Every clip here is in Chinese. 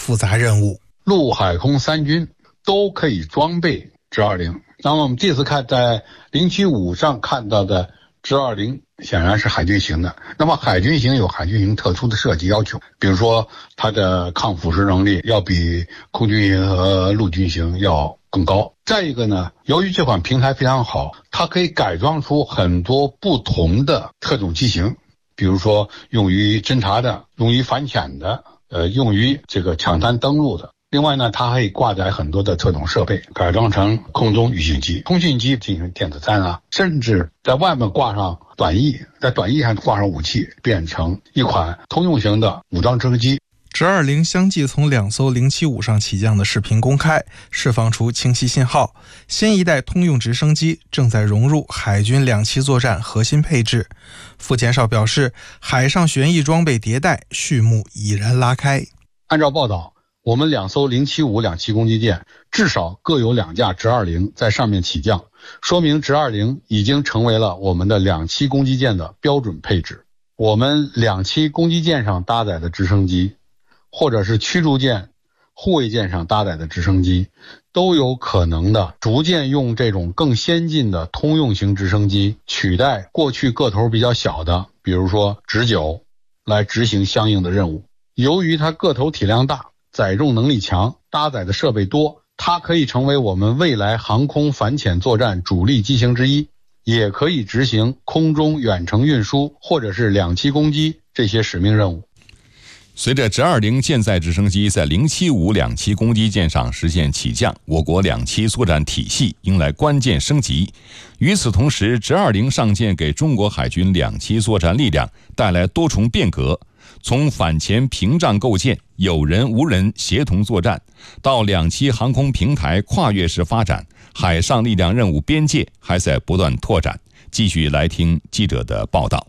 复杂任务。 陆海空三军都可以装备直20。那么我们这次看在075上看到的直20显然是海军型的。那么海军型有海军型特殊的设计要求，比如说它的抗腐蚀能力要比空军型和陆军型要更高。再一个呢，由于这款平台非常好，它可以改装出很多不同的特种机型，比如说用于侦察的，用于反潜的，用于这个抢滩登陆的。另外呢，它还可以挂载很多的特种设备，改装成空中预警机、通讯机进行电子战啊，甚至在外面挂上短翼，在短翼上挂上武器，变成一款通用型的武装直升机。 直20相继从2艘075上起降的视频公开，释放出清晰信号。新一代通用直升机正在融入海军两栖作战核心配置。傅前哨表示，海上旋翼装备迭代序幕已然拉开。 按照报道，我们2艘075两栖攻击舰至少各有2架直20在上面起降，说明直20已经成为了我们的两栖攻击舰的标准配置。我们两栖攻击舰上搭载的直升机，或者是驱逐舰、护卫舰上搭载的直升机，都有可能的逐渐用这种更先进的通用型直升机取代过去个头比较小的，比如说直9，来执行相应的任务。由于它个头体量大，载重能力强，搭载的设备多，它可以成为我们未来航空反潜作战主力机型之一，也可以执行空中远程运输或者是两栖攻击这些使命任务。 随着直20舰载直升机在075两栖攻击舰上实现起降，我国两栖作战体系迎来关键升级。与此同时，直20上舰给中国海军两栖作战力量带来多重变革，从反潜屏障构建、有人无人协同作战，到两栖航空平台跨越式发展，海上力量任务边界还在不断拓展。继续来听记者的报道。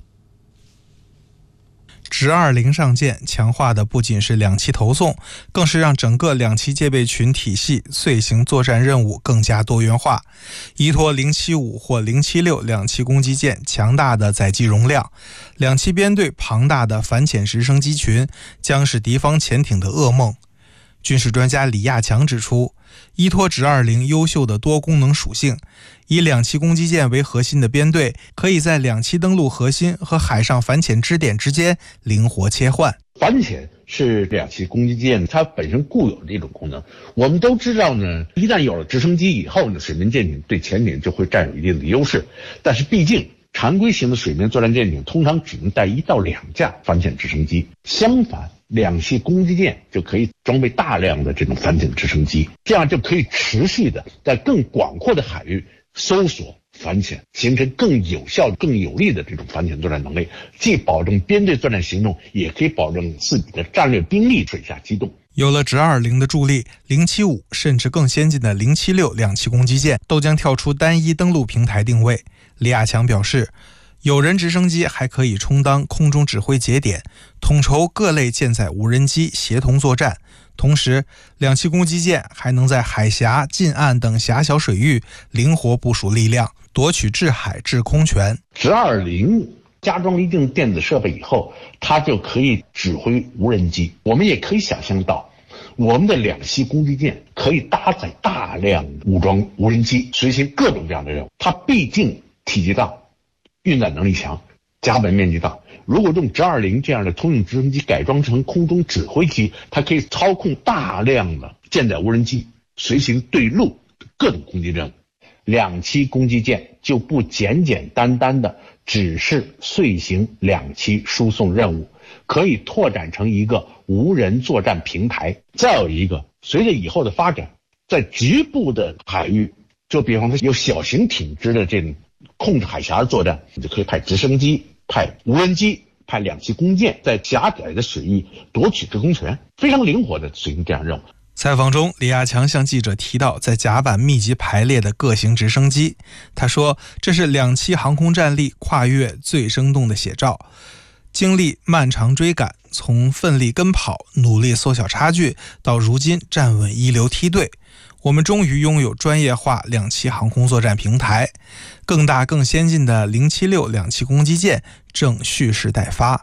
直20上舰强化的不仅是两栖投送，更是让整个两栖戒备群体系遂行作战任务更加多元化。依托075或076两栖攻击舰强大的载机容量，两栖编队庞大的反潜直升机群将是敌方潜艇的噩梦。军事专家李亚强指出，依托直20优秀的多功能属性，以两栖攻击舰为核心的编队可以在两栖登陆核心和海上反潜支点之间灵活切换。 反潜是两栖攻击舰它本身固有的一种功能。我们都知道呢，一旦有了直升机以后呢，水面舰艇对潜艇就会占有一定的优势。但是毕竟常规型的水面作战舰艇通常只能带1到2架反潜直升机，相反两栖攻击舰就可以装备大量的这种反潜直升机，这样就可以持续的在更广阔的海域搜索反潜，形成更有效更有力的这种反潜作战能力，既保证编队作战行动，也可以保证自己的战略兵力水下机动。 有了直20的助力，075甚至更先进的076两栖攻击舰都将跳出单一登陆平台定位。李亚强表示，有人直升机还可以充当空中指挥节点，统筹各类舰载无人机协同作战。同时，两栖攻击舰还能在海峡、近岸等狭小水域灵活部署力量，夺取制海制空权。 直20加装一定电子设备以后，它就可以指挥无人机。我们也可以想象到，我们的两栖攻击舰可以搭载大量武装无人机，实行各种各样的任务。它毕竟体积大，运载能力强，甲板面积大。如果用直20这样的通用直升机改装成空中指挥机，它可以操控大量的舰载无人机，随行对陆各种攻击任务。两栖攻击舰就不简简单单的只是遂行两栖输送任务，可以拓展成一个无人作战平台。再有一个，随着以后的发展，在局部的海域，就比方说有小型艇只的这种控制海峡的作战，你就可以派直升机、派无人机、派两栖攻舰，在狭窄的水域夺取制空权，非常灵活的执行这样任务。 采访中，李亚强向记者提到在甲板密集排列的各型直升机，他说这是两栖航空战力跨越最生动的写照。经历漫长追赶，从奋力跟跑、努力缩小差距，到如今站稳一流梯队，我们终于拥有专业化两栖航空作战平台。更大更先进的076两栖攻击舰正蓄势待发。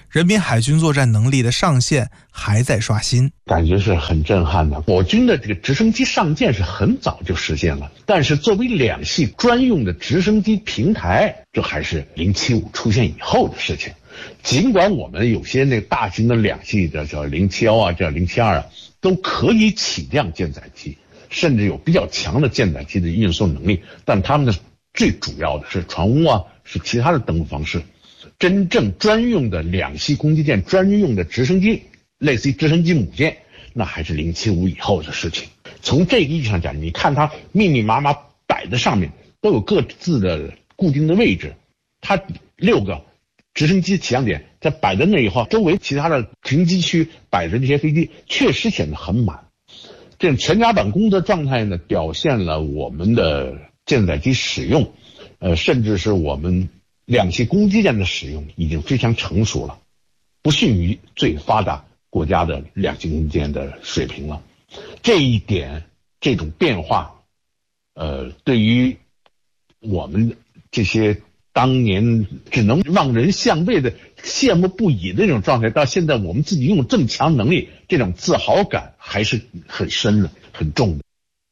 人民海军作战能力的上限还在刷新， 感觉是很震撼的。我军的这个直升机上舰是很早就实现了，但是作为两系专用的直升机平台，这还是075出现以后的事情。尽管我们有些那大型的两系的叫071啊，叫072啊，都可以起降舰载机，甚至有比较强的舰载机的运送能力，但他们的最主要的是船坞啊，是其他的登陆方式。真正专用的两系攻击舰专用的直升机，类似于直升机母舰，那还是075以后的事情。从这个意义上讲，你看它密密麻麻摆在上面，都有各自的固定的位置。它6个直升机起降点在摆在那以后，周围其他的停机区摆着这些飞机，确实显得很满。这种全甲板工的状态呢，表现了我们的舰载机使用，甚至是我们两系攻击舰的使用已经非常成熟了，不逊于最发达国家的两系攻击舰的水平了。这一点，这种变化，对于我们这些当年只能望人项背的羡慕不已的这种状态，到现在我们自己拥有这么强能力，这种自豪感还是很深的、很重的。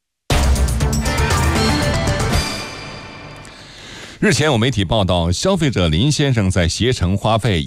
日前有媒体报道，消费者林先生在携程花费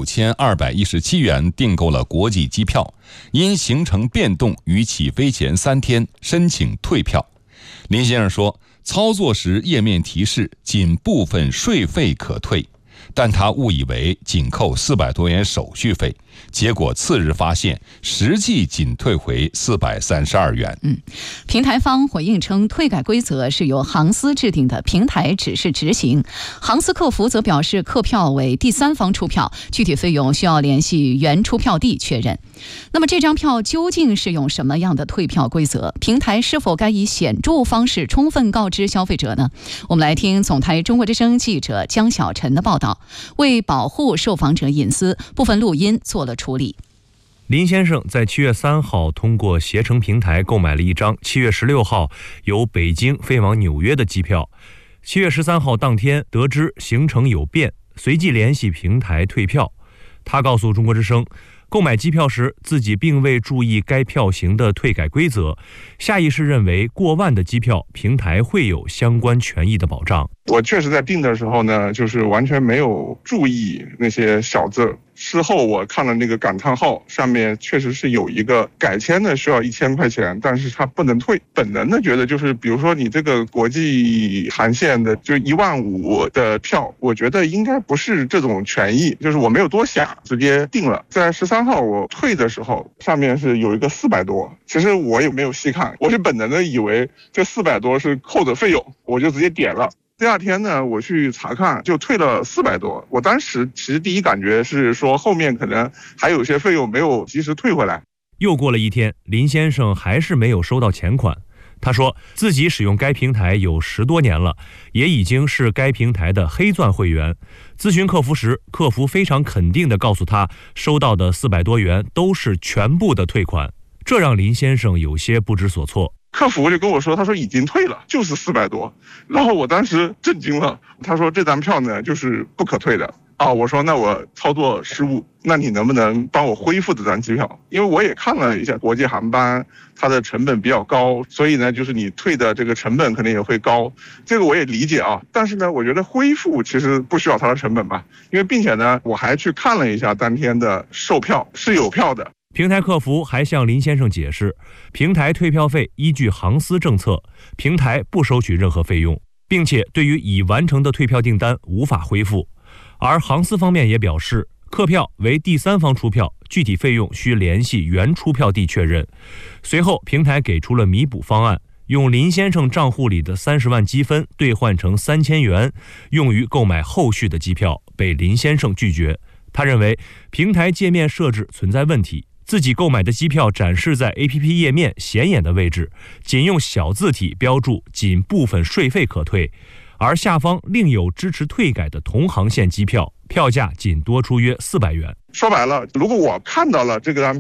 15217元订购了国际机票，因行程变动于起飞前3天申请退票。林先生说，操作时页面提示仅部分税费可退，但他误以为仅扣400多元手续费，结果次日发现实际仅退回432元。 平台方回应称，退改规则是由航司制定的，平台只是执行。航司客服则表示，客票为第三方出票，具体费用需要联系原出票地确认。那么这张票究竟是用什么样的退票规则？平台是否该以显著方式充分告知消费者呢？我们来听总台中国之声记者江小晨的报道。为保护受访者隐私，部分录音做了处理。 林先生在7月3号通过携程平台购买了一张7月16号由北京飞往纽约的机票。7月13号当天得知行程有变，随即联系平台退票。他告诉中国之声，购买机票时自己并未注意该票型的退改规则，下意识认为过万的机票平台会有相关权益的保障。 我确实在订的时候呢，就是完全没有注意那些小字。事后我看了那个感叹号，上面确实是有一个改签的需要1000块钱，但是它不能退。本能的觉得就是，比如说你这个国际航线的就15000的票，我觉得应该不是这种权益，就是我没有多想，直接订了。在13号我退的时候，上面是有一个400多，其实我也没有细看，我是本能的以为这400多是扣的费用，我就直接点了。第二天呢，我去查看，就退了400多。我当时其实第一感觉是说，后面可能还有些费用没有及时退回来。 又过了一天，林先生还是没有收到钱款。他说自己使用该平台有10多年了，也已经是该平台的黑钻会员。咨询客服时，客服非常肯定地告诉他，收到的400多元都是全部的退款，这让林先生有些不知所措。 客服就跟我说，他说已经退了，就是400多。然后我当时震惊了，他说这张票呢就是不可退的。我说那我操作失误，那你能不能帮我恢复这张机票？因为我也看了一下国际航班，它的成本比较高，所以呢就是你退的这个成本可能也会高，这个我也理解啊。但是呢我觉得恢复其实不需要它的成本吧，因为并且呢我还去看了一下当天的售票是有票的。 平台客服还向林先生解释，平台退票费依据航司政策，平台不收取任何费用，并且对于已完成的退票订单无法恢复。而航司方面也表示，客票为第三方出票，具体费用需联系原出票地确认。随后平台给出了弥补方案，用林先生账户里的30万积分兑换成3000元，用于购买后续的机票，被林先生拒绝。他认为平台界面设置存在问题，自己购买的机票展示在 APP 页面显眼的位置，仅用小字体标注仅部分税费可退，而下方另有支持退改的同航线机票，票价仅多出约400元。 说白了，如果我看到了这张票，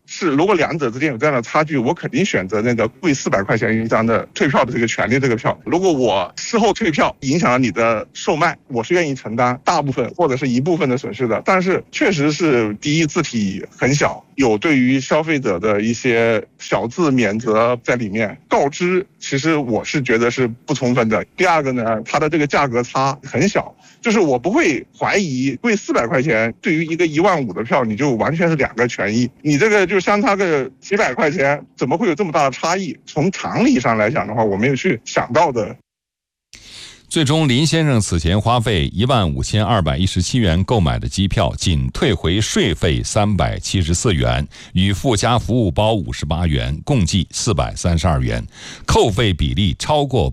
是如果两者之间有这样的差距，我肯定选择那个贵400块钱一张的退票的这个权利这个票。如果我事后退票影响了你的售卖，我是愿意承担大部分或者是一部分的损失的。但是确实是第一，字体很小，有对于消费者的一些小字免责在里面，告知其实我是觉得是不充分的。第二个呢，它的这个价格差很小，就是我不会怀疑贵400块钱对于一个15000的票，你就完全是两个权益，你这个就相差个几百块钱，怎么会有这么大的差异？从常理上来讲的话，我没有去想到的。 最终，林先生此前花费15217元购买的机票，仅退回税费374元，与附加服务包58元，共计432元，扣费比例超过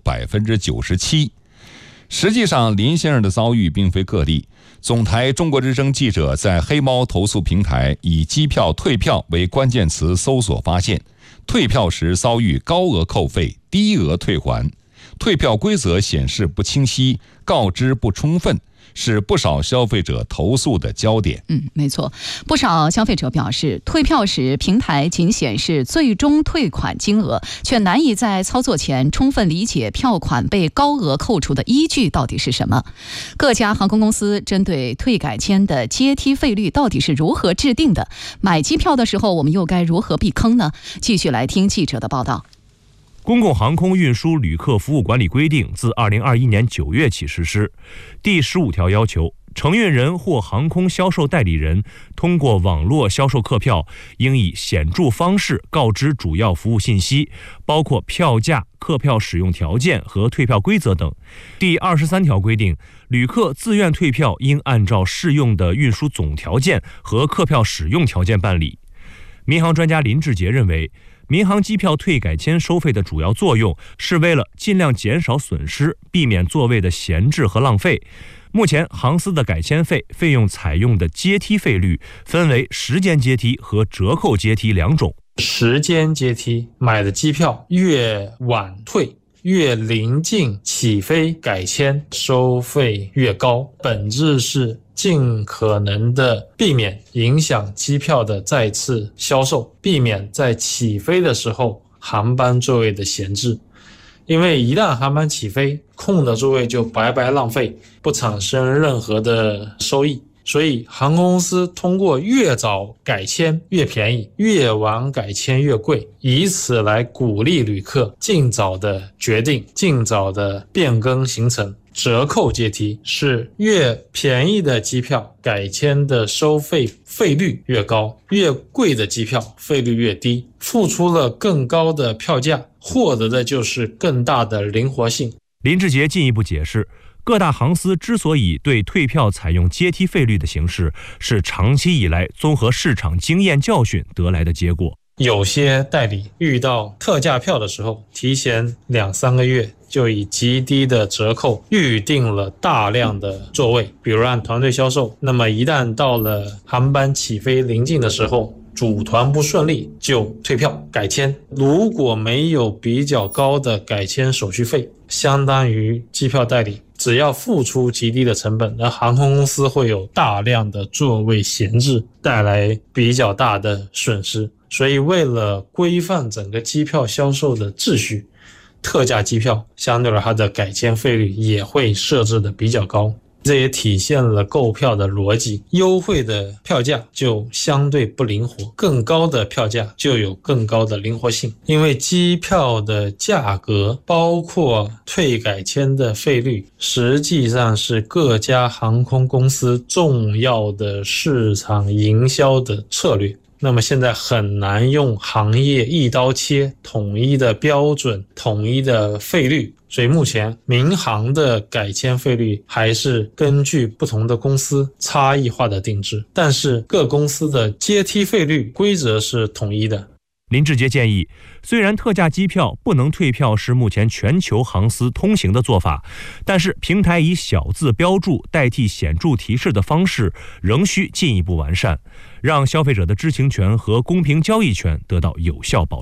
97%。实际上，林先生的遭遇并非个例。总台中国之声记者在黑猫投诉平台以机票退票为关键词搜索发现，退票时遭遇高额扣费、低额退还，退票规则显示不清晰，告知不充分，是不少消费者投诉的焦点。 没错，不少消费者表示，退票时平台仅显示最终退款金额，却难以在操作前充分理解票款被高额扣除的依据到底是什么。各家航空公司针对退改签的阶梯费率到底是如何制定的？买机票的时候我们又该如何避坑呢？继续来听记者的报道。 公共航空运输旅客服务管理规定自2021年9月起实施。第15条要求，承运人或航空销售代理人通过网络销售客票，应以显著方式告知主要服务信息，包括票价、客票使用条件和退票规则等。第23条规定，旅客自愿退票应按照适用的运输总条件和客票使用条件办理。民航专家林志杰认为，民航机票退改签收费的主要作用是为了尽量减少损失，避免座位的闲置和浪费。目前航司的改签费用采用的阶梯费率分为时间阶梯和折扣阶梯两种。 时间阶梯买的机票越晚退，越临近起飞改签，收费越高，本质是尽可能的避免影响机票的再次销售，避免在起飞的时候航班座位的闲置。因为一旦航班起飞，空的座位就白白浪费，不产生任何的收益。所以航空公司通过越早改签越便宜，越晚改签越贵，以此来鼓励旅客尽早的决定，尽早的变更行程。折扣阶梯是越便宜的机票改签的收费率越高，越贵的机票费率越低，付出了更高的票价，获得的就是更大的灵活性。 林志杰进一步解释，各大航司之所以对退票采用阶梯费率的形式，是长期以来综合市场经验教训得来的结果。 有些代理遇到特价票的时候，提前2-3个月就以极低的折扣预定了大量的座位，比如按团队销售，那么一旦到了航班起飞临近的时候，组团不顺利就退票改签。如果没有比较高的改签手续费，相当于机票代理只要付出极低的成本，而航空公司会有大量的座位闲置，带来比较大的损失。所以为了规范整个机票销售的秩序，特价机票相对来它的改签费率也会设置的比较高，这也体现了购票的逻辑。优惠的票价就相对不灵活，更高的票价就有更高的灵活性。因为机票的价格包括退改签的费率，实际上是各家航空公司重要的市场营销的策略。那么现在很难用行业一刀切，统一的标准，统一的费率，所以目前民航的改签费率还是根据不同的公司差异化的定制，但是各公司的阶梯费率规则是统一的。 林志杰建议，虽然特价机票不能退票是目前全球航司通行的做法，但是平台以小字标注代替显著提示的方式仍需进一步完善，让消费者的知情权和公平交易权得到有效保障。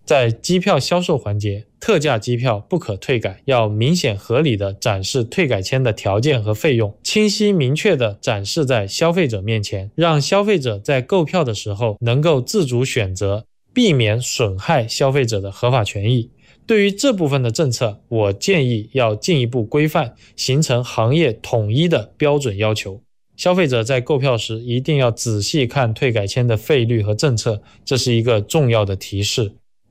在机票销售环节，特价机票不可退改，要明显合理地展示退改签的条件和费用，清晰明确地展示在消费者面前，让消费者在购票的时候能够自主选择，避免损害消费者的合法权益。对于这部分的政策，我建议要进一步规范，形成行业统一的标准要求。消费者在购票时一定要仔细看退改签的费率和政策，这是一个重要的提示。